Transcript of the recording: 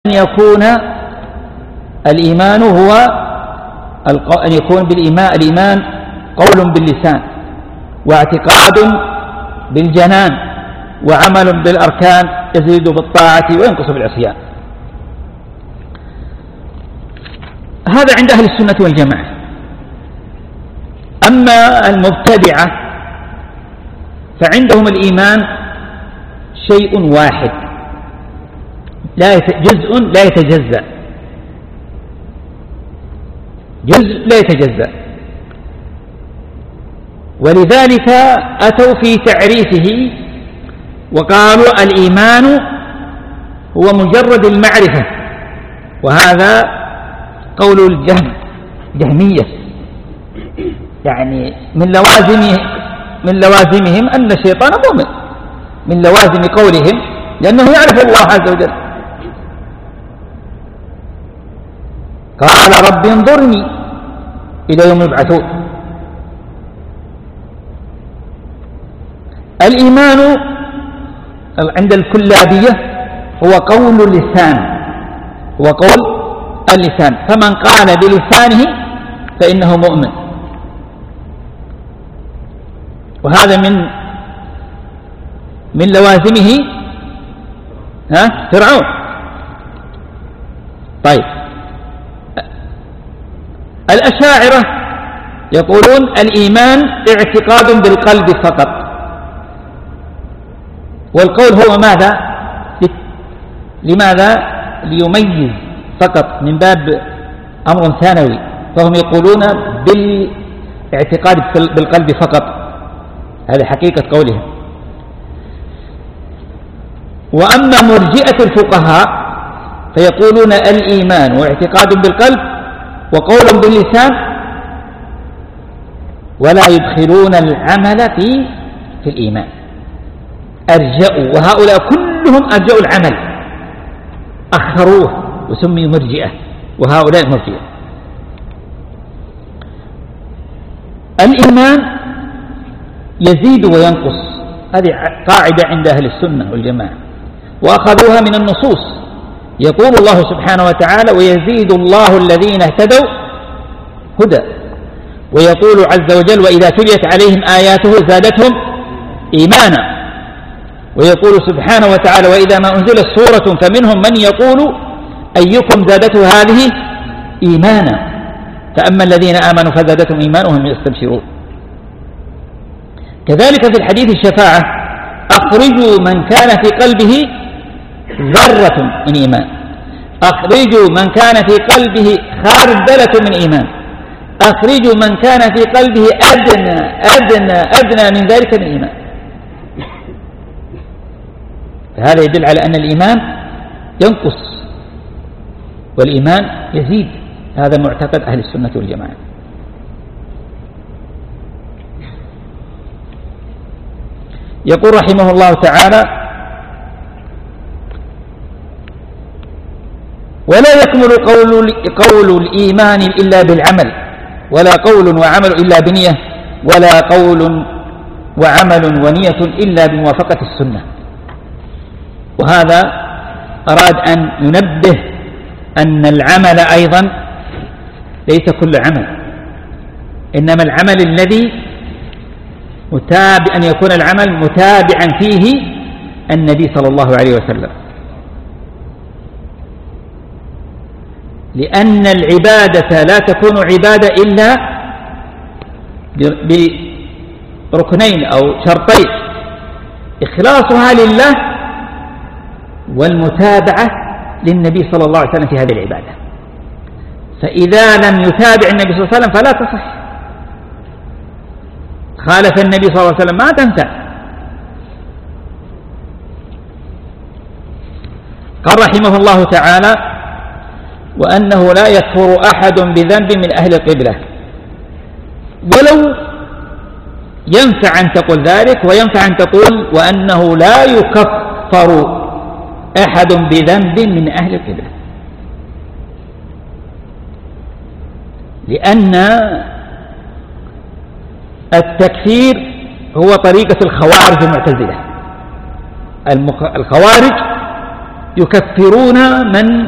يكون الإيمان هو أن يكون الإيمان قول باللسان واعتقاد بالجنان وعمل بالأركان، يزيد بالطاعة وينقص بالعصيان. هذا عند أهل السنة والجماعة. أما المبتدعة فعندهم الإيمان شيء واحد جزء لا يتجزأ، جزء لا يتجزأ، ولذلك أتوا في تعريفه وقالوا الإيمان هو مجرد المعرفة، وهذا قول الجهمية، يعني من لوازمهم أن الشيطان مؤمن، من لوازم قولهم لأنه يعرف الله عز وجل. قال رب انظرني إلى يوم يبعثون. الإيمان عند الكلابية هو قول اللسان، هو قول اللسان، فمن قال بلسانه فإنه مؤمن، وهذا من لوازمه فرعون. طيب، الأشاعرة يقولون الإيمان اعتقاد بالقلب فقط، والقول هو ماذا؟ لماذا؟ ليميز فقط من باب أمر ثانوي، فهم يقولون بالاعتقاد بالقلب فقط، هذه حقيقة قولهم. وأما مرجئة الفقهاء فيقولون الإيمان واعتقاد بالقلب وقول باللسان، ولا يدخلون العمل في الإيمان، أرجأوا، وهؤلاء كلهم أرجأوا العمل، أخروه وسمي مرجئة، وهؤلاء مرجئة. الإيمان يزيد وينقص، هذه قاعدة عند أهل السنة والجماعة، وأخذوها من النصوص. يقول الله سبحانه وتعالى ويزيد الله الذين اهتدوا هدى، ويقول عز وجل وإذا تليت عليهم آياته زادتهم إيمانا، ويقول سبحانه وتعالى وإذا ما أنزلت سورة فمنهم من يقول أيكم زادته هذه إيمانا، فأما الذين آمنوا فزادتهم إيمانهم يستبشرون. كذلك في الحديث الشفاعة أخرجوا من كان في قلبه ذرة من إيمان، أخرجوا من كان في قلبه خردلة من إيمان، أخرجوا من كان في قلبه أدنى من ذلك من إيمان. فهذا يدل على أن الإيمان ينقص والإيمان يزيد، هذا معتقد أهل السنة والجماعة. يقول رحمه الله تعالى ولا يكمل قول الإيمان إلا بالعمل، ولا قول وعمل إلا بنية، ولا قول وعمل ونية إلا بموافقة السنة. وهذا أراد أن ينبه أن العمل أيضا ليس كل عمل، إنما العمل الذي أن يكون العمل متابعا فيه النبي صلى الله عليه وسلم، لأن العبادة لا تكون عبادة إلا بركنين أو شرطين: إخلاصها لله والمتابعة للنبي صلى الله عليه وسلم في هذه العبادة. فإذا لم يتابع النبي صلى الله عليه وسلم فلا تصح، خالف النبي صلى الله عليه وسلم ما تنفع. قال رحمه الله تعالى وأنه لا يكفر أحد بذنب من أهل القبلة، ولو ينفع أن تقول ذلك، وينفع أن تقول وأنه لا يكفر أحد بذنب من أهل القبلة، لأن التكفير هو طريقة الخوارج المعتزلة. الخوارج يكفرون من